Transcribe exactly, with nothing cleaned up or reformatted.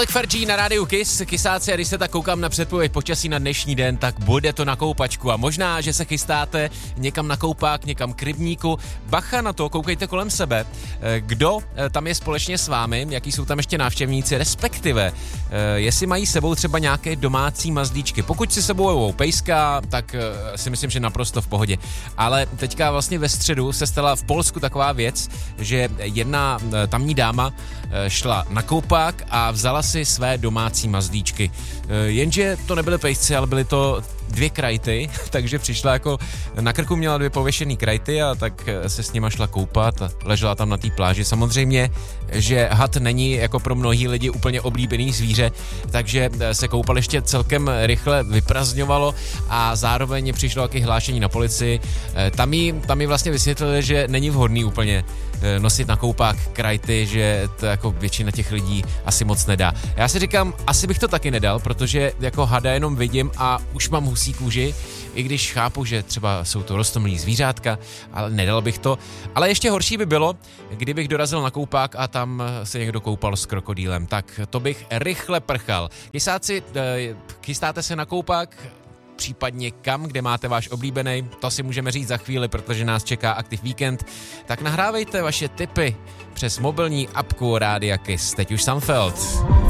Tolik Fergie na rádiu Kiss, Kissáci, a když se tak koukám na předpověď počasí na dnešní den, tak bude to na koupačku a možná, že se chystáte někam na koupák, někam k rybníku. Bacha na to, koukejte kolem sebe, kdo tam je společně s vámi, jaký jsou tam ještě návštěvníci, respektive jestli mají sebou třeba nějaké domácí mazlíčky. Pokud si sebou pejska, tak si myslím, že naprosto v pohodě. Ale teďka vlastně ve středu se stala v Polsku taková věc, že jedna tamní dáma šla na koupák a vzala si své domácí mazlíčky. Jenže to nebyly pejsci, ale byly to dvě krajty, takže přišla jako na krku měla dvě pověšený krajty a tak se s nima šla koupat a ležela tam na té pláži. Samozřejmě, že had není jako pro mnohý lidi úplně oblíbený zvíře, takže se koupaliště celkem rychle vyprazňovalo a zároveň přišlo taky hlášení na policii. Tam jí, tam jí vlastně vysvětlili, že není vhodný úplně nosit na koupák krajty, že to jako většina těch lidí asi moc nedá. Já si říkám, asi bych to taky nedal, protože jako hada jenom vidím a už mám husí kůži, i když chápu, že třeba jsou to roztomilý zvířátka, ale nedal bych to. Ale ještě horší by bylo, kdybych dorazil na koupák a tam se někdo koupal s krokodýlem, tak to bych rychle prchal. Kysáci, chystáte se na koupák? Případně kam, kde máte váš oblíbený, to si můžeme říct za chvíli, protože nás čeká Aktiv Víkend, tak nahrávejte vaše tipy přes mobilní apku Rádia Kiss. Teď už Sunfeld.